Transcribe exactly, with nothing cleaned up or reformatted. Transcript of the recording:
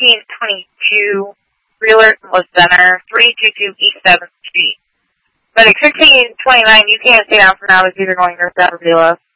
fifteen twenty-two Wheeler Center, three two two East seventh Street. But at fifteen twenty-nine, you can't stay down for now. It's either going north, south, or below.